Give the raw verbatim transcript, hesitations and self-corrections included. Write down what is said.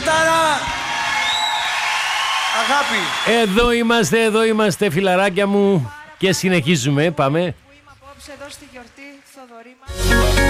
κυτάρα. Αγάπη. Εδώ είμαστε, εδώ είμαστε φιλαράκια μου και συνεχίζουμε, πάμε. Που είμαι απόψε εδώ στη γιορτή Θοδωρή μας.